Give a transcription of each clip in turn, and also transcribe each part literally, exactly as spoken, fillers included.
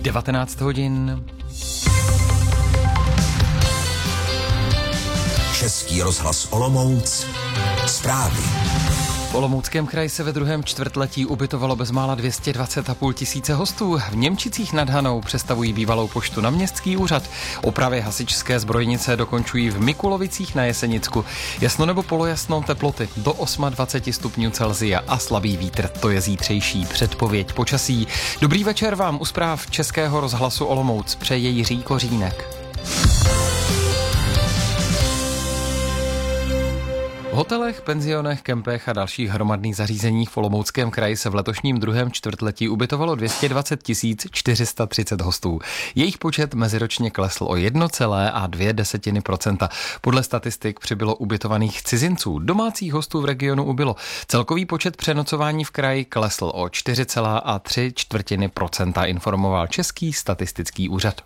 devatenáct hodin. Český rozhlas Olomouc. Zprávy. V Olomouckém kraji se ve druhém čtvrtletí ubytovalo bezmála dvě stě dvacet a půl tisíce hostů. V Němčicích nad Hanou přestavují bývalou poštu na městský úřad. Opravy hasičské zbrojnice dokončují v Mikulovicích na Jesenicku. Jasno nebo polojasno, teploty do dvacet osm stupňů Celsia a slabý vítr. To je zítřejší předpověď počasí. Dobrý večer vám u zpráv Českého rozhlasu Olomouc přeje Jiří Kořínek. V hotelech, penzionech, kempech a dalších hromadných zařízeních v Olomouckém kraji se v letošním druhém čtvrtletí ubytovalo dvě stě dvacet tisíc čtyři sta třicet hostů. Jejich počet meziročně klesl o jedna celá dvě procenta. Podle statistik přibylo ubytovaných cizinců. Domácích hostů v regionu ubylo. Celkový počet přenocování v kraji klesl o čtyři celá tři procenta, informoval Český statistický úřad.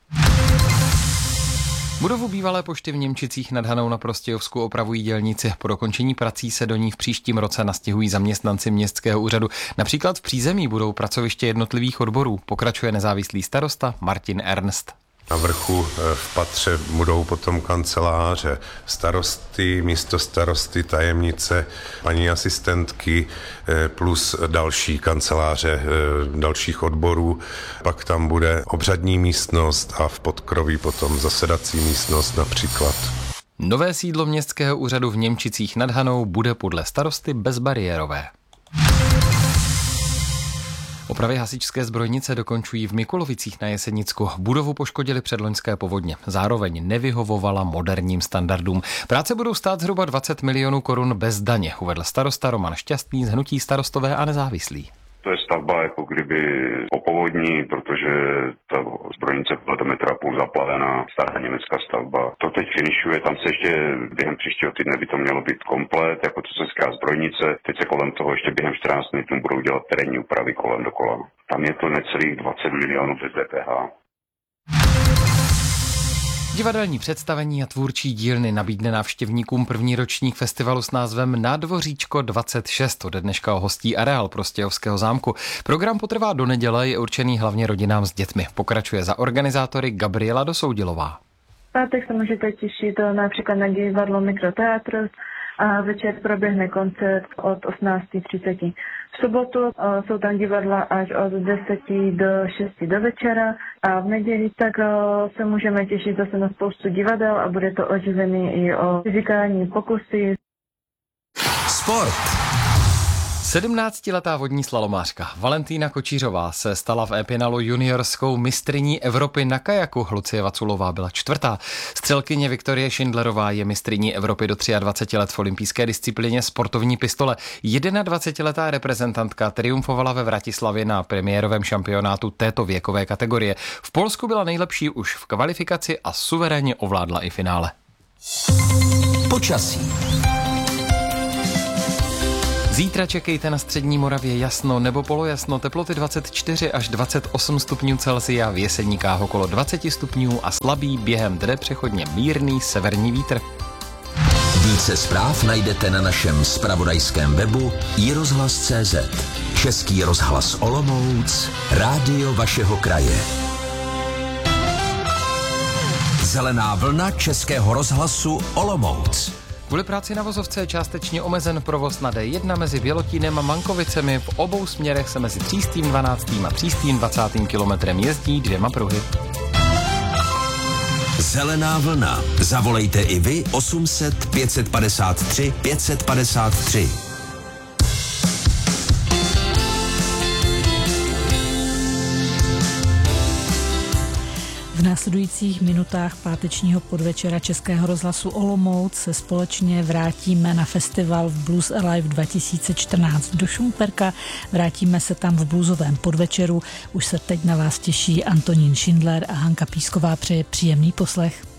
Budovu bývalé pošty v Němčicích nad Hanou na Prostějovsku opravují dělníci. Po dokončení prací se do ní v příštím roce nastěhují zaměstnanci městského úřadu. Například v přízemí budou pracoviště jednotlivých odborů, pokračuje nezávislý starosta Martin Ernst. Na vrchu v patře budou potom kanceláře starosty, místostarosty, tajemnice, paní asistentky plus další kanceláře dalších odborů. Pak tam bude obřadní místnost a v podkroví potom zasedací místnost například. Nové sídlo městského úřadu v Němčicích nad Hanou bude podle starosty bezbariérové. Opravy hasičské zbrojnice dokončují v Mikulovicích na Jesenicku. Budovu poškodili předloňské povodně. Zároveň nevyhovovala moderním standardům. Práce budou stát zhruba dvacet milionů korun bez daně, uvedl starosta Roman Šťastný z hnutí Starostové a nezávislí. To je stavba jako kdyby po povodní, protože ta zbrojnice byla do metra půl zaplavená, stará německá stavba. To teď finišuje, tam se ještě během příštího týdne by to mělo být komplet, jako to se říká zbrojnice. Teď se kolem toho ještě během čtrnácti dnů budou dělat terénní úpravy kolem dokola. Tam je to necelých dvacet milionů bez D P H. Divadelní představení a tvůrčí dílny nabídne návštěvníkům první ročník festivalu s názvem Nádvoříčko dvacet šest. Ode dneška ho hostí areál Prostějovského zámku. Program potrvá do neděle, je určený hlavně rodinám s dětmi. Pokračuje za organizátory Gabriela Dosoudilová. Pátek se můžete těšit například na divadlo Mikroteatr a večer proběhne koncert od osmnáct třicet. V sobotu uh, jsou tam divadla až od deseti do šesti do večera a v neděli tak uh, se můžeme těšit zase na spoustu divadel a bude to oživený i o fyzikální pokusy. Sport. sedmnáctiletá vodní slalomářka Valentína Kočířová se stala v E-finalu juniorskou mistryní Evropy na kajaku. Lucie Vaculová byla čtvrtá. Střelkyně Viktorie Schindlerová je mistryní Evropy do dvaceti tří let v olympijské disciplíně sportovní pistole. jednadvacetiletá reprezentantka triumfovala ve Vratislavě na premiérovém šampionátu této věkové kategorie. V Polsku byla nejlepší už v kvalifikaci a suverénně ovládla i finále. Počasí. Zítra čekejte na střední Moravě jasno nebo polojasno, teploty dvacet čtyři až dvacet osm stupňů Celsia, v Jeseníkách okolo dvacet stupňů a slabý během dne přechodně mírný severní vítr. Více zpráv najdete na našem zpravodajském webu i rozhlas tečka cé zet. Český rozhlas Olomouc, rádio vašeho kraje. Zelená vlna Českého rozhlasu Olomouc. Kvůli práci na vozovce je částečně omezen provoz na D jedna mezi Bělotínem a Mankovicemi. V obou směrech se mezi Třístým dvanáctým a Třístým dvacátým kilometrem jezdí dvěma pruhy. Zelená vlna. Zavolejte i vy osm set pět padesát tři pět padesát tři. V následujících minutách pátečního podvečera Českého rozhlasu Olomouc se společně vrátíme na festival v Blues Alive dva tisíce čtrnáct do Šumperka. Vrátíme se tam v bluesovém podvečeru. Už se teď na vás těší Antonín Schindler a Hanka Písková přeje příjemný poslech.